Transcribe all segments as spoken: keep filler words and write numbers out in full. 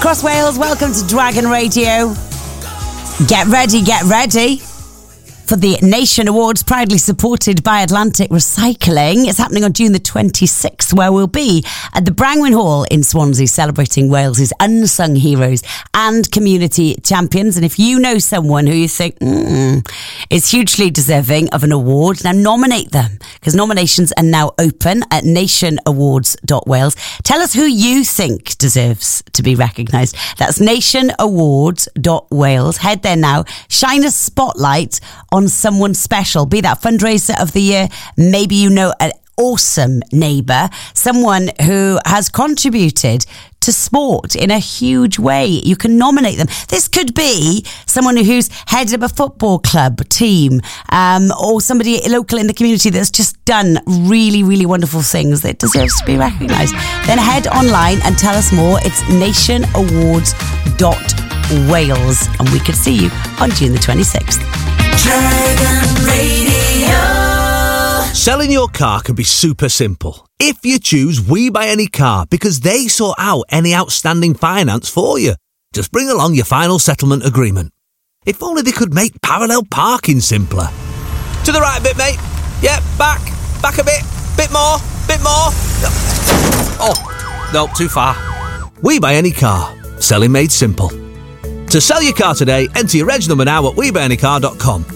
across Wales, welcome to Dragon Radio. Get ready, get ready for the Nation Awards, proudly supported by Atlantic Recycling. It's happening on June the twenty-sixth, where we'll be at the Brangwyn Hall in Swansea, celebrating Wales's unsung heroes and community champions. And if you know someone who you think mm, is hugely deserving of an award, now nominate them, because nominations are now open at nation awards dot wales. Tell us who you think deserves to be recognised. That's nation awards dot wales. Head there now. Shine a spotlight on someone special, be that fundraiser of the year. Maybe you know an awesome neighbour, someone who has contributed to sport in a huge way. You can nominate them. This could be someone who's head of a football club team, um, or somebody local in the community that's just done really, really wonderful things that deserves to be recognised. Then head online and tell us more. It's nation awards dot wales, and we could see you on June the twenty-sixth. Dragon Radio. Selling your car can be super simple if you choose We Buy Any Car, because they sort out any outstanding finance for you. Just bring along your final settlement agreement. If only they could make parallel parking simpler. To the right a bit, mate. Yeah, back. Back a bit. Bit more. Bit more. Oh, no, too far. We Buy Any Car. Selling made simple. To sell your car today, enter your reg number now at we buy any car dot com.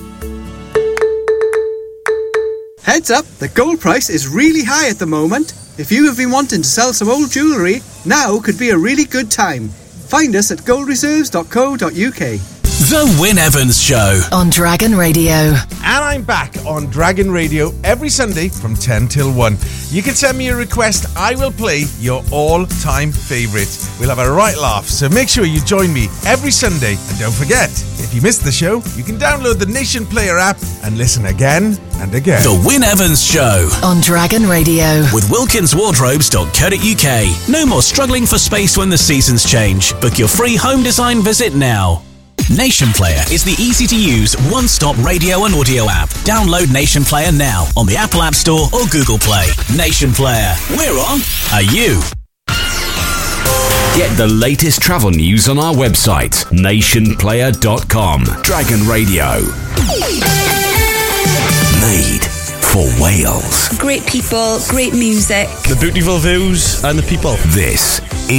Heads up, the gold price is really high at the moment. If you have been wanting to sell some old jewellery, now could be a really good time. Find us at gold reserves dot co dot uk. The Wyn Evans Show on Dragon Radio. And I'm back on Dragon Radio every Sunday from ten till one. You can send me a request. I will play your all-time favourite. We'll have a right laugh, so make sure you join me every Sunday. And don't forget, if you missed the show, you can download the Nation Player app and listen again and again. The Wyn Evans Show on Dragon Radio with wilkins wardrobes dot co dot uk. No more struggling for space when the seasons change. Book your free home design visit now. Nation Player is the easy-to-use one-stop radio and audio app. Download Nation Player now on the Apple App Store or Google Play. Nation Player. We're on. Are you? Get the latest travel news on our website, nation player dot com. Dragon Radio. Made for Wales. Great people, great music. The beautiful views and the people. This